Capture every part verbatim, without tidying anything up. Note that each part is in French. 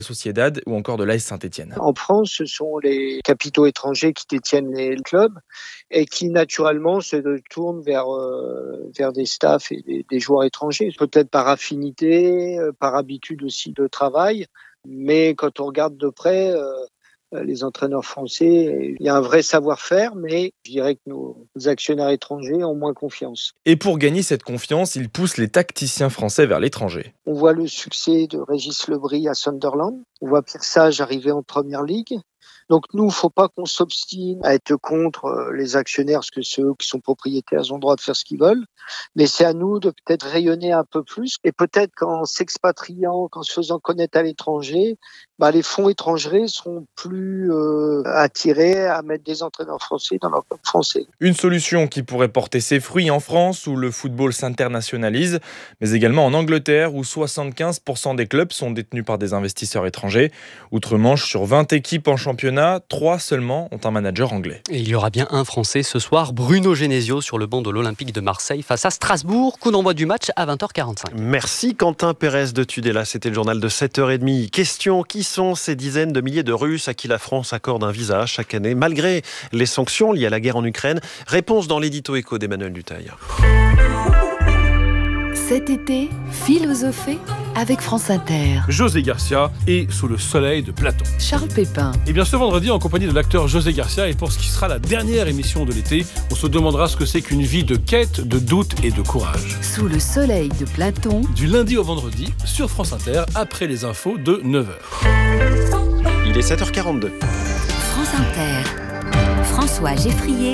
Sociedad ou encore de l'A S Saint-Etienne. En France, ce sont les capitaux étrangers qui détiennent les clubs et qui naturellement se tournent vers, euh, vers des staffs et des, des joueurs étrangers, peut-être par affinité, par habitude aussi de travail, mais quand on regarde de près, euh, les entraîneurs français, il y a un vrai savoir-faire, mais je dirais que nos actionnaires étrangers ont moins confiance. Et pour gagner cette confiance, ils poussent les tacticiens français vers l'étranger. On voit le succès de Régis Lebris à Sunderland, on voit Pierre Sage arriver en Première Ligue. Donc nous, il ne faut pas qu'on s'obstine à être contre les actionnaires, parce que ceux qui sont propriétaires ont le droit de faire ce qu'ils veulent. Mais c'est à nous de peut-être rayonner un peu plus. Et peut-être qu'en s'expatriant, qu'en se faisant connaître à l'étranger, bah, les fonds étrangers seront plus euh, attirés à mettre des entraîneurs français dans leur club français. Une solution qui pourrait porter ses fruits en France, où le football s'internationalise, mais également en Angleterre, où soixante-quinze pour cent des clubs sont détenus par des investisseurs étrangers. Outre-Manche, sur vingt équipes en championnat, trois seulement ont un manager anglais. Et il y aura bien un Français ce soir, Bruno Genesio, sur le banc de l'Olympique de Marseille face à Strasbourg. Coup d'envoi du match à vingt heures quarante-cinq. Merci Quentin Pérez de Tudela. C'était le journal de sept heures trente. Question, qui sont ces dizaines de milliers de Russes à qui la France accorde un visa chaque année, malgré les sanctions liées à la guerre en Ukraine? Réponse dans l'édito écho d'Emmanuel Dutaille. Cet été, philosophée avec France Inter. José Garcia est sous le soleil de Platon. Charles Pépin. Et bien ce vendredi, en compagnie de l'acteur José Garcia, et pour ce qui sera la dernière émission de l'été, on se demandera ce que c'est qu'une vie de quête, de doute et de courage. Sous le soleil de Platon. Du lundi au vendredi, sur France Inter, après les infos de neuf heures. Il est sept heures quarante-deux. France Inter. François Geffrier.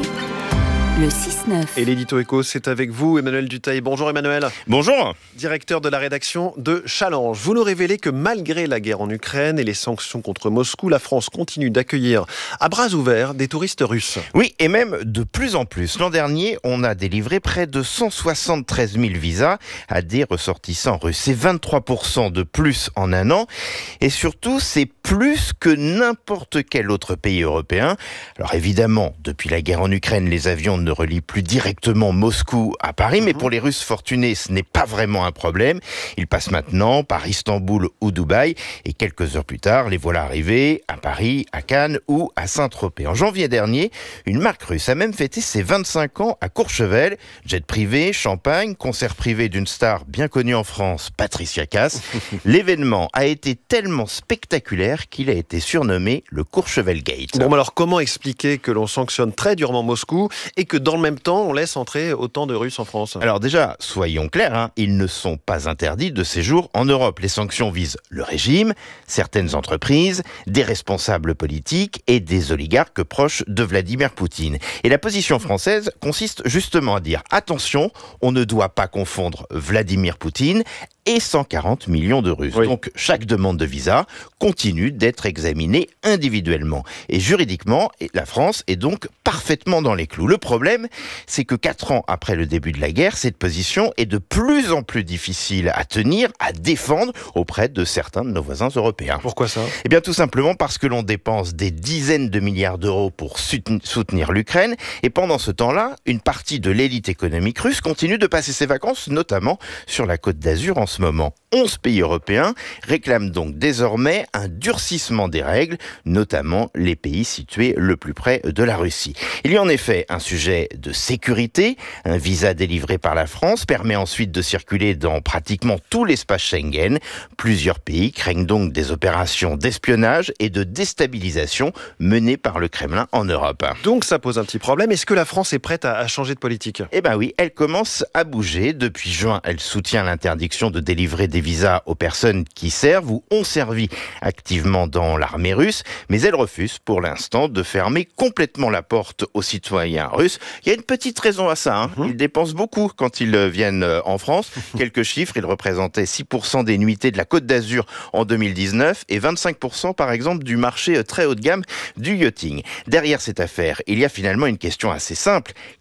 Le six neuf. Et l'édito écho, c'est avec vous, Emmanuel Dutaille. Bonjour Emmanuel. Bonjour. Directeur de la rédaction de Challenge. Vous nous révélez que malgré la guerre en Ukraine et les sanctions contre Moscou, la France continue d'accueillir à bras ouverts des touristes russes. Oui, et même de plus en plus. L'an dernier, on a délivré près de cent soixante-treize mille visas à des ressortissants russes. C'est vingt-trois pour cent de plus en un an. Et surtout, c'est plus que n'importe quel autre pays européen. Alors évidemment, depuis la guerre en Ukraine, les avions ne relient plus directement Moscou à Paris, mais pour les Russes fortunés, ce n'est pas vraiment un problème. Ils passent maintenant par Istanbul ou Dubaï, et quelques heures plus tard, les voilà arrivés à Paris, à Cannes ou à Saint-Tropez. En janvier dernier, une marque russe a même fêté ses vingt-cinq ans à Courchevel. Jet privé, champagne, concert privé d'une star bien connue en France, Patricia Cass. L'événement a été tellement spectaculaire qu'il a été surnommé le Courchevel Gate. Bon, alors comment expliquer que l'on sanctionne très durement Moscou et que dans le même temps, on laisse entrer autant de Russes en France? Alors déjà, soyons clairs, hein, ils ne sont pas interdits de séjour en Europe. Les sanctions visent le régime, certaines entreprises, des responsables politiques et des oligarques proches de Vladimir Poutine. Et la position française consiste justement à dire « Attention, on ne doit pas confondre Vladimir Poutine et cent quarante millions de Russes. Oui. Donc, chaque demande de visa continue d'être examinée individuellement. Et juridiquement, la France est donc parfaitement dans les clous. Le problème, c'est que quatre ans après le début de la guerre, cette position est de plus en plus difficile à tenir, à défendre auprès de certains de nos voisins européens. Pourquoi ça ? Eh bien, tout simplement parce que l'on dépense des dizaines de milliards d'euros pour soutenir l'Ukraine. Et pendant ce temps-là, une partie de l'élite économique russe continue de passer ses vacances, notamment sur la Côte d'Azur en ce moment. onze pays européens réclament donc désormais un durcissement des règles, notamment les pays situés le plus près de la Russie. Il y a en effet un sujet de sécurité. Un visa délivré par la France permet ensuite de circuler dans pratiquement tout l'espace Schengen. Plusieurs pays craignent donc des opérations d'espionnage et de déstabilisation menées par le Kremlin en Europe. Donc ça pose un petit problème. Est-ce que la France est prête à changer de politique ? Eh bien oui, elle commence à bouger. Depuis juin, elle soutient l'interdiction de délivrer des visas aux personnes qui servent ou ont servi activement dans l'armée russe, mais elle refuse pour l'instant de fermer complètement la porte aux citoyens russes. Il y a une petite raison à ça, hein. Ils dépensent beaucoup quand ils viennent en France. Quelques chiffres, ils représentaient six pour cent des nuitées de la Côte d'Azur en deux mille dix-neuf et vingt-cinq pour cent par exemple du marché très haut de gamme du yachting. Derrière cette affaire, il y a finalement une question assez simple.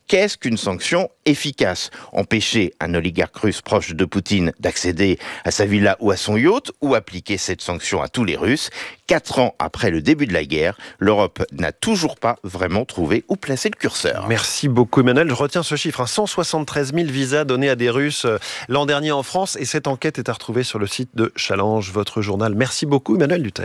Qu'est-ce qu'une sanction efficace ? Empêcher un oligarque russe proche de Poutine d'accéder à sa villa ou à son yacht, ou appliquer cette sanction à tous les Russes ? Quatre ans après le début de la guerre, l'Europe n'a toujours pas vraiment trouvé où placer le curseur. Merci beaucoup Emmanuel. Je retiens ce chiffre, hein. cent soixante-treize mille visas donnés à des Russes l'an dernier en France, et cette enquête est à retrouver sur le site de Challenge, votre journal. Merci beaucoup Emmanuel Duteil.